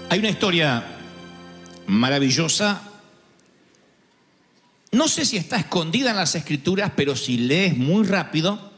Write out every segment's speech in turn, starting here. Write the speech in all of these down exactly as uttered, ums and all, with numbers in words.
Hay una historia maravillosa. No sé si está escondida en las Escrituras, pero si lees muy rápido,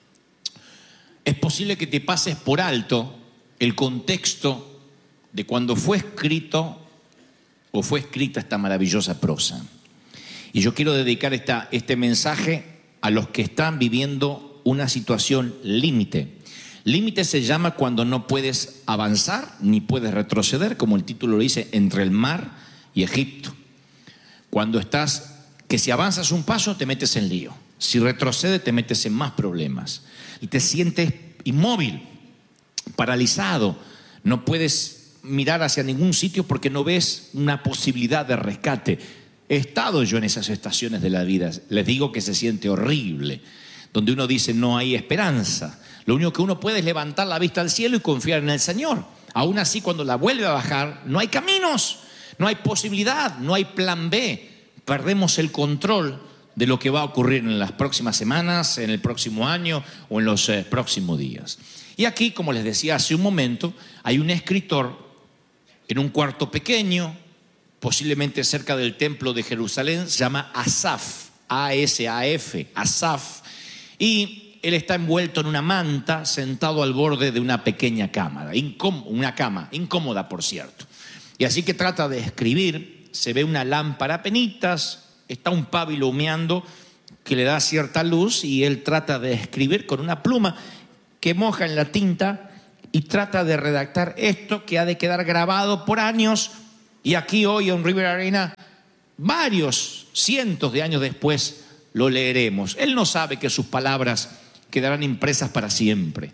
es posible que te pases por alto el contexto de cuando fue escrito o fue escrita esta maravillosa prosa. Y yo quiero dedicar esta, este mensaje a los que están viviendo una situación límite. Límite se llama cuando no puedes avanzar ni puedes retroceder, como el título lo dice, entre el mar y Egipto. Cuando estás, que si avanzas un paso te metes en lío, si retrocedes te metes en más problemas y te sientes inmóvil, paralizado, no puedes mirar hacia ningún sitio porque no ves una posibilidad de rescate. He estado yo en esas estaciones de la vida, les digo que se siente horrible, donde uno dice no hay esperanza. Lo único que uno puede es levantar la vista al cielo y confiar en el Señor. Aún así, cuando la vuelve a bajar, no hay caminos, no hay posibilidad, no hay plan B. Perdemos el control de lo que va a ocurrir en las próximas semanas, en el próximo año o en los eh, próximos días. Y aquí, como les decía hace un momento, hay un escritor en un cuarto pequeño, posiblemente cerca del templo de Jerusalén, se llama Asaf, A S A F, Asaf, y él está envuelto en una manta, sentado al borde de una pequeña cámara, incóm- una cama, incómoda por cierto. Y así que trata de escribir, se ve una lámpara a penitas, está un pábilo humeando que le da cierta luz y él trata de escribir con una pluma que moja en la tinta y trata de redactar esto que ha de quedar grabado por años. Y aquí hoy en River Arena, varios cientos de años después, lo leeremos. Él no sabe que sus palabras quedarán impresas para siempre.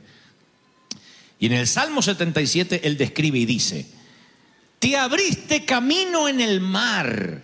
Y en el Salmo setenta y siete él describe y dice: te abriste camino en el mar,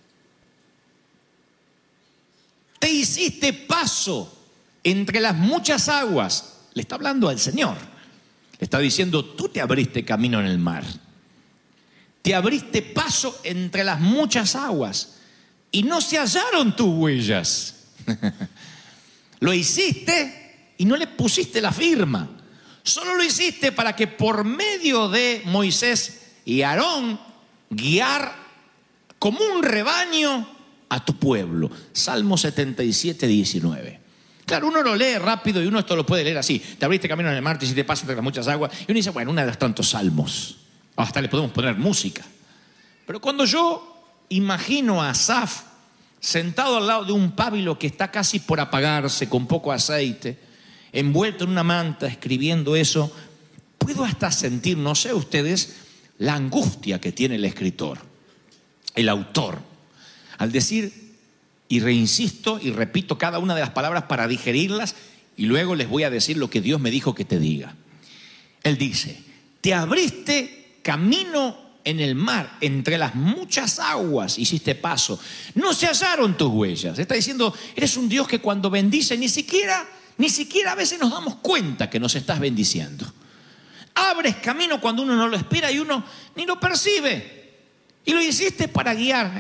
te hiciste paso entre las muchas aguas. Le está hablando al Señor, le está diciendo: tú te abriste camino en el mar, te abriste paso entre las muchas aguas y no se hallaron tus huellas. Lo hiciste y no le pusiste la firma. Solo lo hiciste para que por medio de Moisés y Aarón guiar como un rebaño a tu pueblo. Salmo setenta y siete, diecinueve. Claro, uno lo lee rápido y uno esto lo puede leer así: te abriste camino en el mar, te hiciste paso entre las muchas aguas. Y uno dice, bueno, uno de los tantos salmos, hasta le podemos poner música. Pero cuando yo imagino a Asaf sentado al lado de un pábilo que está casi por apagarse, con poco aceite, envuelto en una manta, escribiendo eso, puedo hasta sentir, no sé ustedes, la angustia que tiene el escritor, el autor, al decir, y reinsisto y repito cada una de las palabras para digerirlas, y luego les voy a decir lo que Dios me dijo que te diga. Él dice: te abriste camino en el mar, entre las muchas aguas hiciste paso, no se hallaron tus huellas. Está diciendo, eres un Dios que cuando bendice ni siquiera, ni siquiera a veces nos damos cuenta que nos estás bendiciendo. Abres camino cuando uno no lo espera y uno ni lo percibe. Y lo hiciste para guiar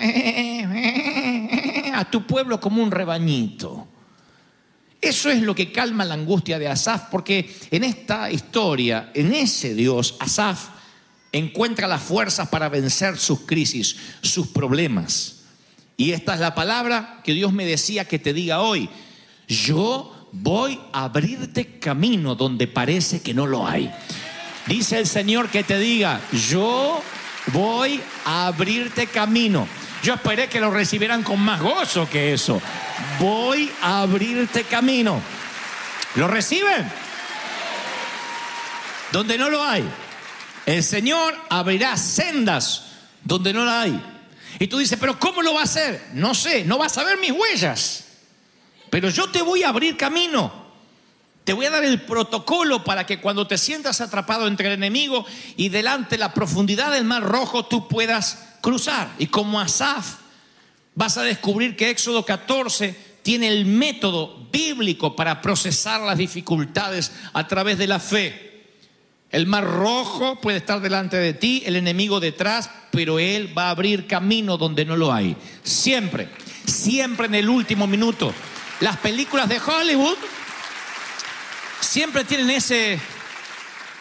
a tu pueblo como un rebañito. Eso es lo que calma la angustia de Asaf, porque en esta historia, en ese Dios, Asaf encuentra las fuerzas para vencer sus crisis, sus problemas. Y esta es la palabra que Dios me decía que te diga hoy: yo voy a abrirte camino donde parece que no lo hay. Dice el Señor que te diga: yo voy a abrirte camino. Yo esperé que lo recibieran con más gozo que eso. Voy a abrirte camino. ¿Lo reciben? Donde no lo hay. El Señor abrirá sendas donde no la hay. Y tú dices, pero ¿cómo lo va a hacer? No sé, no vas a ver mis huellas, pero yo te voy a abrir camino. Te voy a dar el protocolo para que cuando te sientas atrapado entre el enemigo y delante la profundidad del mar Rojo, tú puedas cruzar. Y como Asaf, vas a descubrir que Éxodo catorce tiene el método bíblico para procesar las dificultades a través de la fe. El mar Rojo puede estar delante de ti, el enemigo detrás, pero él va a abrir camino donde no lo hay. Siempre, siempre en el último minuto. Las películas de Hollywood siempre tienen ese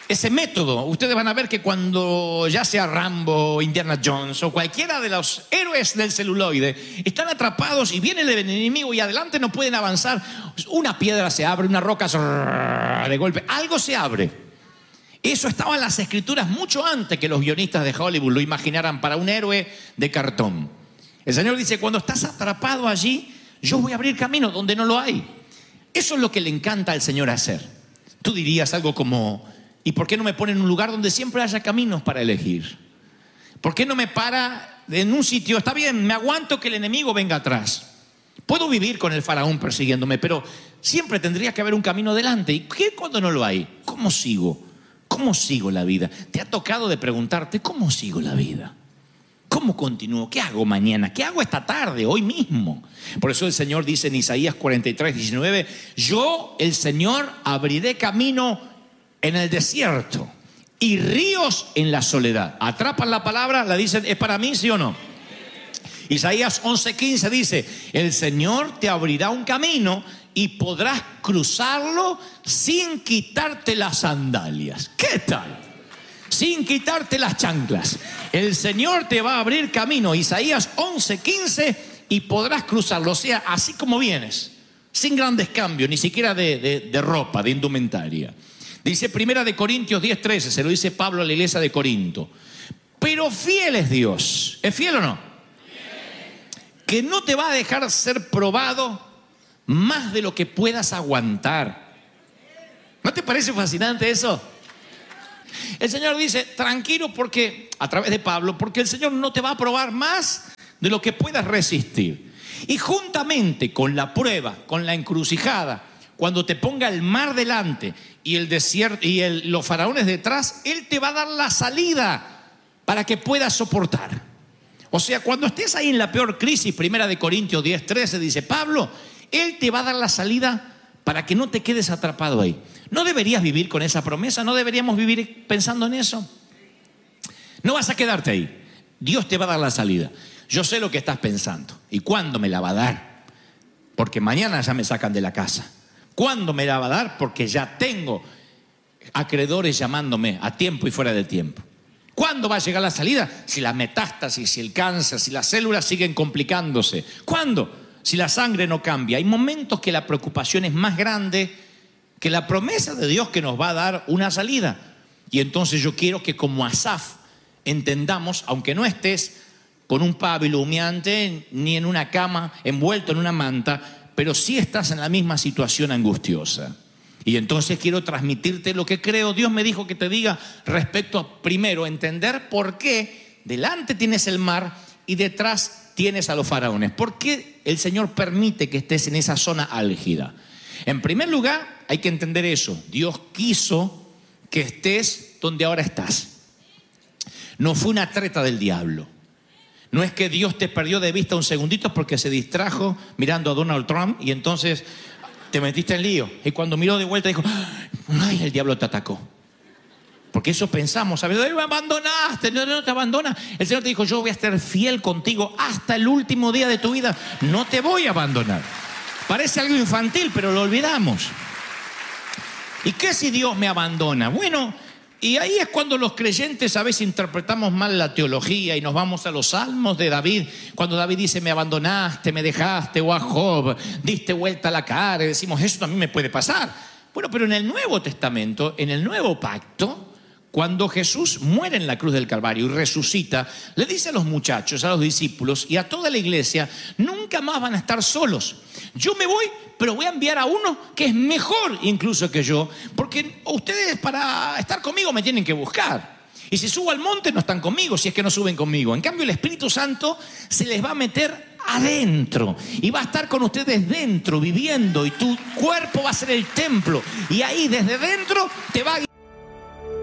ese método. Ustedes van a ver que cuando ya sea Rambo, Indiana Jones o cualquiera de los héroes del celuloide están atrapados y viene el enemigo y adelante no pueden avanzar, una piedra se abre, una roca de golpe, algo se abre. Eso estaba en las escrituras mucho antes que los guionistas de Hollywood lo imaginaran para un héroe de cartón. El Señor dice, cuando estás atrapado allí, yo voy a abrir camino donde no lo hay. Eso es lo que le encanta al Señor hacer. Tú dirías algo como, ¿y por qué no me pone en un lugar donde siempre haya caminos para elegir? ¿Por qué no me para en un sitio? Está bien, me aguanto que el enemigo venga atrás. Puedo vivir con el faraón persiguiéndome, pero siempre tendría que haber un camino delante. ¿Y qué cuando no lo hay? ¿Cómo sigo? ¿Cómo sigo la vida? ¿Te ha tocado de preguntarte cómo sigo la vida? ¿Cómo continúo? ¿Qué hago mañana? ¿Qué hago esta tarde, hoy mismo? Por eso el Señor dice en Isaías cuarenta y tres, diecinueve, yo, el Señor, abriré camino en el desierto y ríos en la soledad. ¿Atrapan la palabra? ¿La dicen? ¿Es para mí, sí o no? Isaías once, quince dice, el Señor te abrirá un camino y podrás cruzarlo sin quitarte las sandalias. ¿Qué tal? Sin quitarte las chanclas. El Señor te va a abrir camino. Isaías once, quince, y podrás cruzarlo. O sea, así como vienes, sin grandes cambios, ni siquiera de, de, de ropa, de indumentaria. Dice Primera de Corintios diez, trece, se lo dice Pablo a la iglesia de Corinto. Pero fiel es Dios. ¿Es fiel o no? Que no te va a dejar ser probado más de lo que puedas aguantar. ¿No te parece fascinante eso? El Señor dice, tranquilo, porque a través de Pablo, porque el Señor no te va a probar más de lo que puedas resistir. Y juntamente con la prueba, con la encrucijada, cuando te ponga el mar delante y el desierto y el, los faraones detrás, Él te va a dar la salida para que puedas soportar. O sea, cuando estés ahí en la peor crisis, Primera de Corintios diez, trece, dice Pablo, Él te va a dar la salida para que no te quedes atrapado ahí. ¿No deberías vivir con esa promesa? ¿No deberíamos vivir pensando en eso? No vas a quedarte ahí. Dios te va a dar la salida. Yo sé lo que estás pensando. ¿Y cuándo me la va a dar? Porque mañana ya me sacan de la casa. ¿Cuándo me la va a dar? Porque ya tengo acreedores llamándome a tiempo y fuera de tiempo. ¿Cuándo va a llegar la salida? Si la metástasis, si el cáncer, si las células siguen complicándose. ¿Cuándo? Si la sangre no cambia. Hay momentos que la preocupación es más grande que la promesa de Dios que nos va a dar una salida. Y entonces yo quiero que como Asaf entendamos, aunque no estés con un pábilo humeante ni en una cama envuelto en una manta, pero sí estás en la misma situación angustiosa. Y entonces quiero transmitirte lo que creo Dios me dijo que te diga respecto a, primero, entender por qué delante tienes el mar y detrás tienes a los faraones. ¿Por qué el Señor permite que estés en esa zona álgida? En primer lugar, hay que entender eso. Dios quiso que estés donde ahora estás. No fue una treta del diablo. No es que Dios te perdió de vista un segundito porque se distrajo mirando a Donald Trump y entonces te metiste en lío. Y cuando miró de vuelta dijo, ay, el diablo te atacó. Porque eso pensamos, ¿sabes? Me abandonaste, no, no te abandona. El Señor te dijo, yo voy a estar fiel contigo hasta el último día de tu vida. No te voy a abandonar. Parece algo infantil, pero lo olvidamos. ¿Y qué si Dios me abandona? Bueno, y ahí es cuando los creyentes a veces interpretamos mal la teología y nos vamos a los salmos de David. Cuando David dice, me abandonaste, me dejaste, o a Job, diste vuelta a la cara. Y decimos, eso también me puede pasar. Bueno, pero en el Nuevo Testamento, en el Nuevo Pacto, cuando Jesús muere en la cruz del Calvario y resucita, le dice a los muchachos, a los discípulos y a toda la iglesia, nunca más van a estar solos. Yo me voy, pero voy a enviar a uno que es mejor incluso que yo, porque ustedes para estar conmigo me tienen que buscar. Y si subo al monte no están conmigo, si es que no suben conmigo. En cambio el Espíritu Santo se les va a meter adentro y va a estar con ustedes dentro, viviendo, y tu cuerpo va a ser el templo. Y ahí desde dentro te va a guiar.